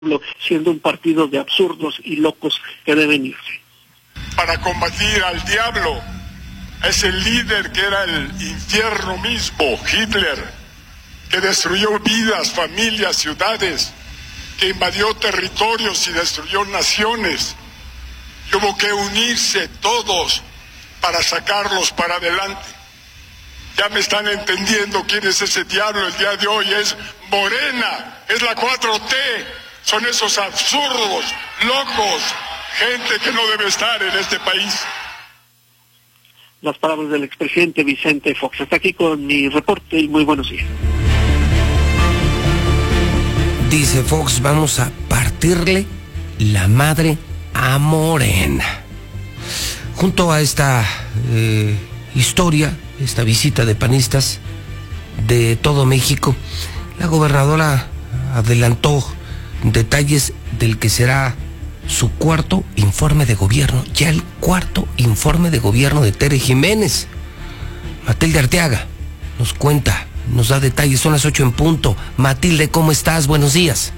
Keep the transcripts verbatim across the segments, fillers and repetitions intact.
siendo un partido de absurdos y locos que deben irse. Para combatir al diablo, es el líder que era el infierno mismo, Hitler, que destruyó vidas, familias, ciudades, que invadió territorios y destruyó naciones. Y hubo que unirse todos para sacarlos para adelante. Ya me están entendiendo quién es ese diablo el día de hoy. Es Morena, es la cuatro T. Son esos absurdos, locos, gente que no debe estar en este país. Las palabras del expresidente Vicente Fox. Hasta aquí con mi reporte y muy buenos días. Dice Fox, vamos a partirle la madre a Morena. Junto a esta eh, historia, esta visita de panistas de todo México, la gobernadora adelantó detalles del que será su cuarto informe de gobierno, ya el cuarto informe de gobierno de Tere Jiménez. Matilde Arteaga nos cuenta, nos da detalles, son las ocho en punto. Matilde, ¿cómo estás? Buenos días.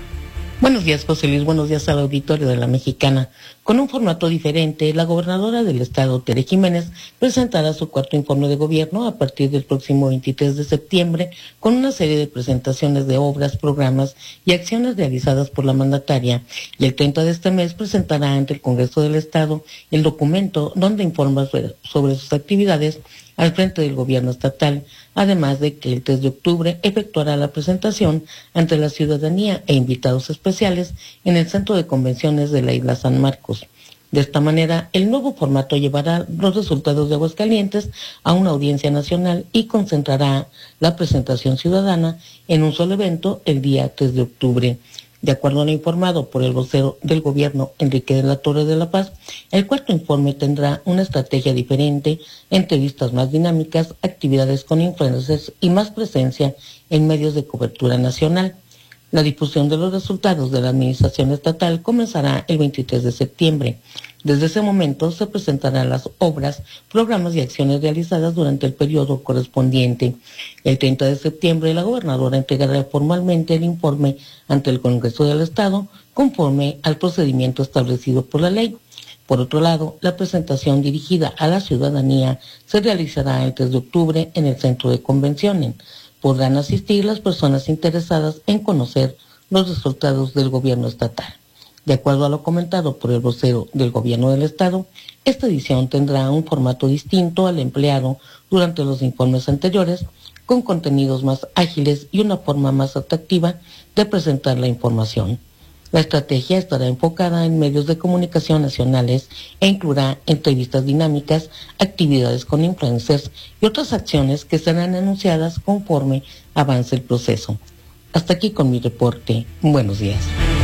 Buenos días, José Luis, buenos días al auditorio de La Mexicana. Con un formato diferente, la gobernadora del estado, Tere Jiménez, presentará su cuarto informe de gobierno a partir del próximo veintitrés de septiembre, con una serie de presentaciones de obras, programas y acciones realizadas por la mandataria. Y el treinta de este mes presentará ante el Congreso del Estado el documento donde informa sobre sus actividades al frente del gobierno estatal, además de que el tres de octubre efectuará la presentación ante la ciudadanía e invitados especiales en el Centro de Convenciones de la Isla San Marcos. De esta manera, el nuevo formato llevará los resultados de Aguascalientes a una audiencia nacional y concentrará la presentación ciudadana en un solo evento el día tres de octubre. De acuerdo a lo informado por el vocero del gobierno, Enrique de la Torre de la Paz, el cuarto informe tendrá una estrategia diferente, entrevistas más dinámicas, actividades con influencers y más presencia en medios de cobertura nacional. La difusión de los resultados de la administración estatal comenzará el veintitrés de septiembre. Desde ese momento se presentarán las obras, programas y acciones realizadas durante el periodo correspondiente. El treinta de septiembre la gobernadora entregará formalmente el informe ante el Congreso del Estado conforme al procedimiento establecido por la ley. Por otro lado, la presentación dirigida a la ciudadanía se realizará el tres de octubre en el Centro de Convenciones. Podrán asistir las personas interesadas en conocer los resultados del gobierno estatal. De acuerdo a lo comentado por el vocero del gobierno del estado, esta edición tendrá un formato distinto al empleado durante los informes anteriores, con contenidos más ágiles y una forma más atractiva de presentar la información. La estrategia estará enfocada en medios de comunicación nacionales e incluirá entrevistas dinámicas, actividades con influencers y otras acciones que serán anunciadas conforme avance el proceso. Hasta aquí con mi reporte. Buenos días.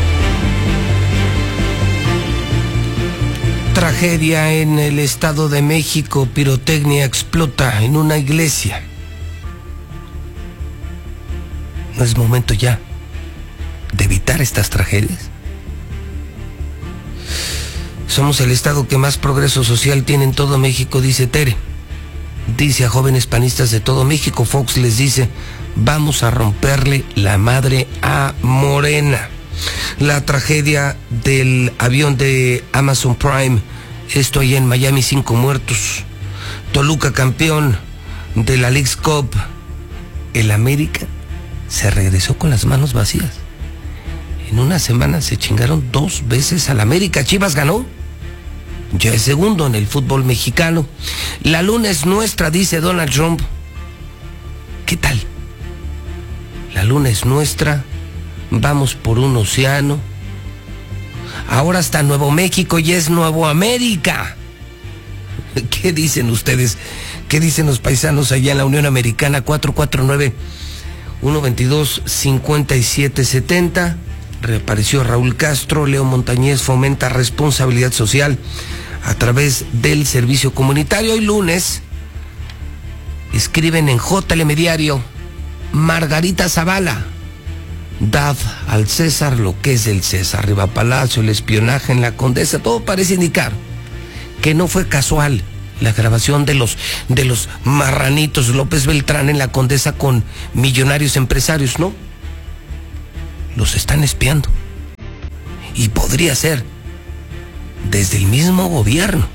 Tragedia en el Estado de México, pirotecnia explota en una iglesia. ¿No es momento ya de evitar estas tragedias? Somos el estado que más progreso social tiene en todo México, dice Tere. Dice a jóvenes panistas de todo México. Fox les dice, vamos a romperle la madre a Morena. La tragedia del avión de Amazon Prime, esto allá en Miami, cinco muertos. Toluca campeón de la Leagues Cup. El América se regresó con las manos vacías. En una semana se chingaron dos veces al América. Chivas ganó, ya es segundo en el fútbol mexicano. La luna es nuestra, dice Donald Trump. ¿Qué tal? La luna es nuestra, vamos por un océano. Ahora hasta Nuevo México ya es Nuevo América. ¿Qué dicen ustedes? ¿Qué dicen los paisanos allá en la Unión Americana? Cuatro cuatro nueve, uno veintidós, cincuenta y siete setenta. Reapareció Raúl Castro. Leo Montañez fomenta responsabilidad social a través del servicio comunitario. Hoy lunes escriben en J L M Diario, Margarita Zavala, dad al César lo que es del César. Riva Palacio, el espionaje en la Condesa, todo parece indicar que no fue casual la grabación de los de los marranitos López Beltrán en la Condesa con millonarios empresarios, ¿no? Los están espiando. Y podría ser desde el mismo gobierno.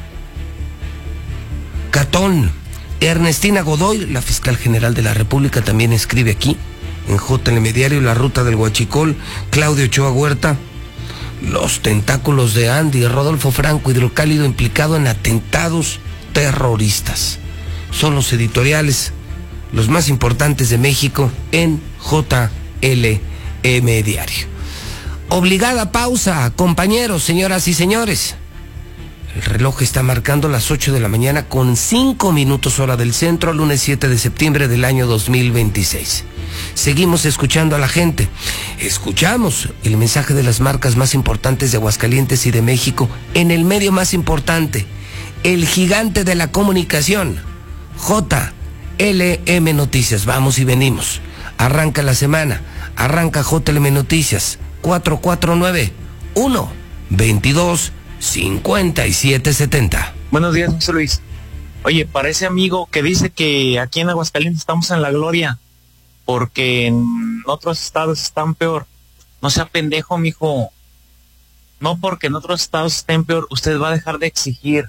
Catón. Ernestina Godoy, la fiscal general de la República, también escribe aquí, en J L M Diario, La Ruta del Huachicol. Claudio Ochoa Huerta, los tentáculos de Andy, Rodolfo Franco, Hidrocálido implicado en atentados terroristas. Son los editoriales, los más importantes de México en J L M Diario. Obligada pausa, compañeros, señoras y señores. El reloj está marcando las ocho de la mañana con cinco minutos hora del centro, lunes siete de septiembre del año dos mil veintiséis. Seguimos escuchando a la gente. Escuchamos el mensaje de las marcas más importantes de Aguascalientes y de México en el medio más importante, el gigante de la comunicación, J L M Noticias. Vamos y venimos. Arranca la semana, arranca J L M Noticias, cuatro cuatro nueve, uno, veintidós, cincuenta y siete setenta. Buenos días, José Luis. Oye, para ese amigo que dice que aquí en Aguascalientes estamos en la gloria, porque en otros estados están peor, no sea pendejo, mijo. No porque en otros estados estén peor, usted va a dejar de exigir.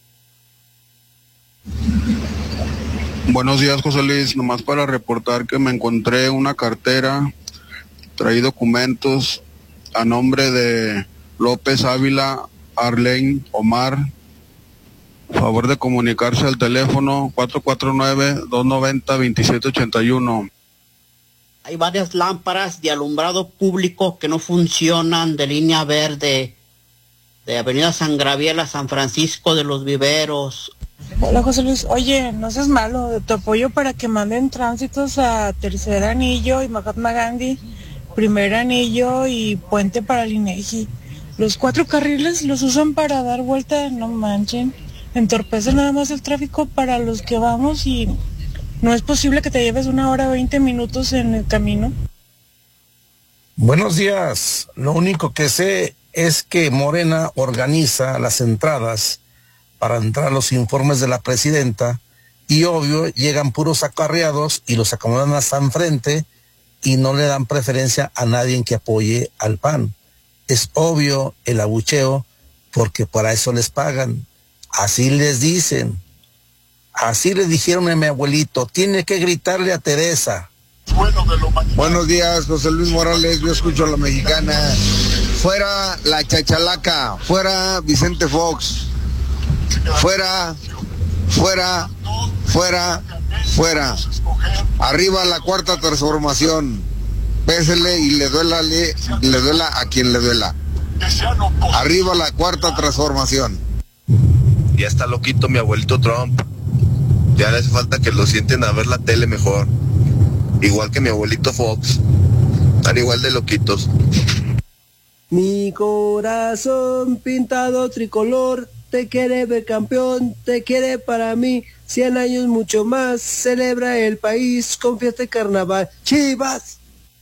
Buenos días, José Luis. Nomás para reportar que me encontré una cartera, traí documentos a nombre de López Ávila Arlene Omar. Favor de comunicarse al teléfono cuatro cuatro nueve, dos nueve cero, dos siete ocho uno. Hay varias lámparas de alumbrado público que no funcionan de línea verde, de Avenida San Gabriel a San Francisco de los Viveros. Hola, José Luis. Oye, no seas malo, de tu apoyo para que manden tránsitos a Tercer Anillo y Mahatma Gandhi, Primer Anillo y Puente para el INEGI. Los cuatro carriles los usan para dar vuelta, no manchen. Entorpecen nada más el tráfico para los que vamos y no es posible que te lleves una hora veinte minutos en el camino. Buenos días. Lo único que sé es que Morena organiza las entradas para entrar los informes de la presidenta y obvio llegan puros acarreados y los acomodan hasta enfrente y no le dan preferencia a nadie que apoye al P A N. Es obvio el abucheo porque para eso les pagan. Así les dicen. Así le dijeron a mi abuelito, tiene que gritarle a Teresa. Buenos días, José Luis Morales, yo escucho a la mexicana. Fuera la chachalaca, fuera Vicente Fox, fuera, fuera, fuera, fuera. Arriba la cuarta transformación. Pésele y le duela, le, le duela a quien le duela. Arriba la cuarta transformación. Ya está loquito mi abuelito Trump. Ya le hace falta que lo sienten a ver la tele mejor. Igual que mi abuelito Fox. Están igual de loquitos. Mi corazón pintado tricolor, te quiere ver campeón, te quiere para mí. Cien años mucho más, celebra el país con fiesta y carnaval. ¡Chivas!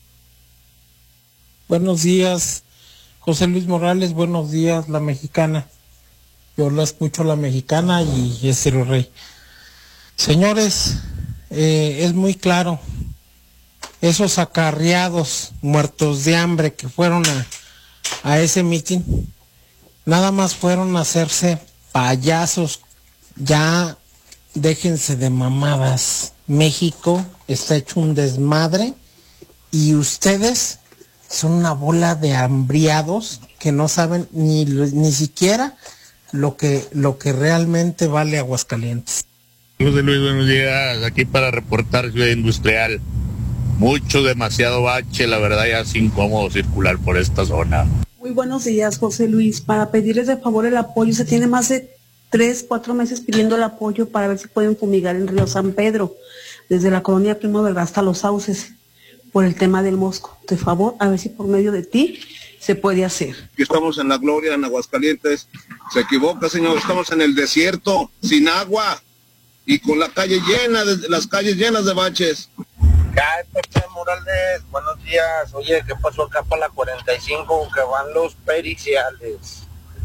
Buenos días, José Luis Morales, buenos días, la mexicana. Yo la escucho, la mexicana, y es el rey. Señores, eh, es muy claro, esos acarreados muertos de hambre que fueron a, a ese mitin, nada más fueron a hacerse payasos. Ya déjense de mamadas. México está hecho un desmadre y ustedes son una bola de hambriados que no saben ni, ni siquiera lo que, lo que realmente vale Aguascalientes. José Luis, buenos días. Aquí para reportar Ciudad Industrial. Mucho, demasiado bache, la verdad ya es incómodo circular por esta zona. Muy buenos días, José Luis. Para pedirles de favor el apoyo, se tiene más de tres, cuatro meses pidiendo el apoyo para ver si pueden fumigar el río San Pedro, desde la colonia Primo Verdad hasta Los Sauces, por el tema del mosco. De favor, a ver si por medio de ti se puede hacer. Aquí estamos en la gloria, en Aguascalientes. Se equivoca, señor, estamos en el desierto, sin agua, y con la calle llena, de, las calles llenas de baches. Pepe Morales, buenos días. Oye, ¿qué pasó acá para la cuarenta y cinco? Que van los periciales.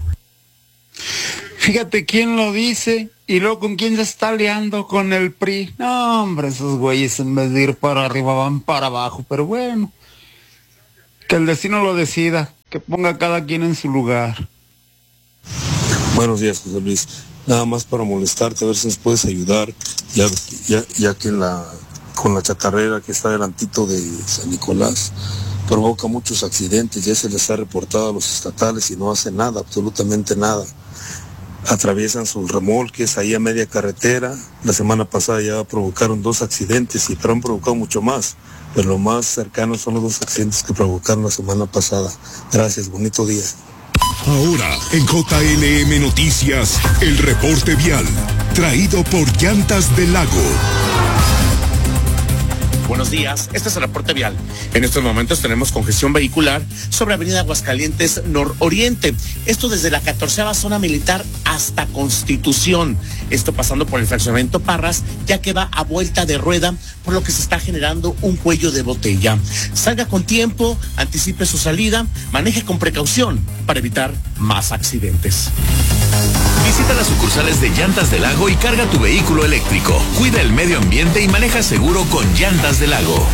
Fíjate quién lo dice y luego con quién se está aliando, con el P R I. No, hombre, esos güeyes en vez de ir para arriba van para abajo, pero bueno, que el destino lo decida. que ponga cada quien en su lugar. Buenos días, José Luis. Nada más para molestarte, a ver si nos puedes ayudar, ya, ya, ya que en la, con la chatarrera que está delantito de San Nicolás provoca muchos accidentes, ya se les ha reportado a los estatales y no hacen nada, absolutamente nada. Atraviesan sus remolques ahí a media carretera. La semana pasada ya provocaron dos accidentes y pero han provocado mucho más, pero lo más cercano son los dos accidentes que provocaron la semana pasada. Gracias, bonito día. Ahora en J L M Noticias, el reporte vial, traído por Llantas del Lago. Buenos días, este es el reporte vial. En estos momentos tenemos congestión vehicular sobre Avenida Aguascalientes Nororiente. Esto desde la catorceava zona militar hasta Constitución. Esto pasando por el fraccionamiento Parras, ya que va a vuelta de rueda, por lo que se está generando un cuello de botella. Salga con tiempo, anticipe su salida, maneje con precaución para evitar más accidentes. Visita las sucursales de Llantas del Lago y carga tu vehículo eléctrico. Cuida el medio ambiente y maneja seguro con Llantas del Lago.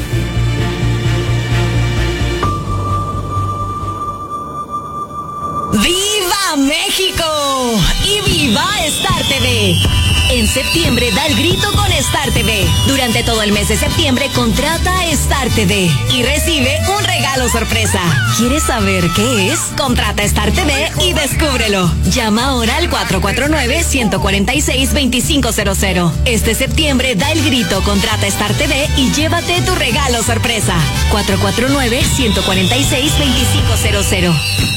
¡Viva México! ¡Y viva Star T V! En septiembre da el grito con Star T V. Durante todo el mes de septiembre contrata Star T V y recibe un regalo sorpresa. ¿Quieres saber qué es? Contrata Star T V y descúbrelo. Llama ahora al cuatro cuatro nueve, uno cuatro seis, dos cinco cero cero. Este septiembre da el grito, contrata Star T V y llévate tu regalo sorpresa. cuatro cuatro nueve, uno cuatro seis, dos cinco cero cero.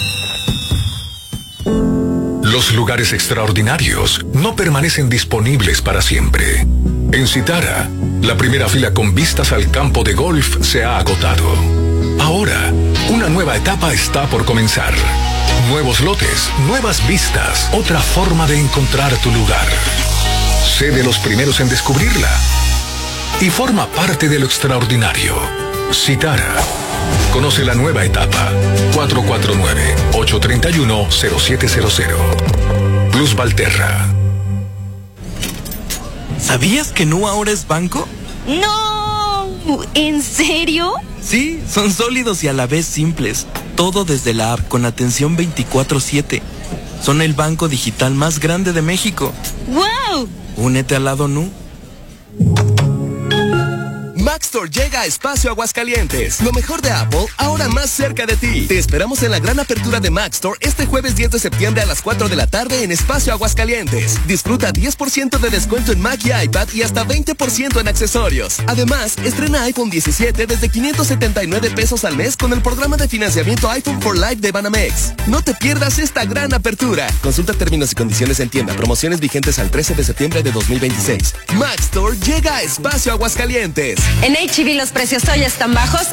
Los lugares extraordinarios no permanecen disponibles para siempre. En Citara, la primera fila con vistas al campo de golf se ha agotado. Ahora, una nueva etapa está por comenzar. Nuevos lotes, nuevas vistas, otra forma de encontrar tu lugar. Sé de los primeros en descubrirla y forma parte de lo extraordinario. Citara. Conoce la nueva etapa. cuatro cuatro nueve, ocho tres uno, cero siete cero cero. Plus Valterra. ¿Sabías que Nu ahora es banco? ¡No! ¿En serio? Sí, son sólidos y a la vez simples. Todo desde la app con atención veinticuatro siete. Son el banco digital más grande de México. ¡Wow! Únete al lado Nu. Maxtor llega a Espacio Aguascalientes. Lo mejor de Apple, ahora más cerca de ti. Te esperamos en la gran apertura de Maxtor este jueves diez de septiembre a las cuatro de la tarde en Espacio Aguascalientes. Disfruta diez por ciento de descuento en Mac y iPad y hasta veinte por ciento en accesorios. Además, estrena iPhone diecisiete desde quinientos setenta y nueve pesos al mes con el programa de financiamiento iPhone for Life de Banamex. No te pierdas esta gran apertura. Consulta términos y condiciones en tienda. Promociones vigentes al trece de septiembre de dos mil veintiséis. Maxtor llega a Espacio Aguascalientes. En H E B los precios hoy están bajos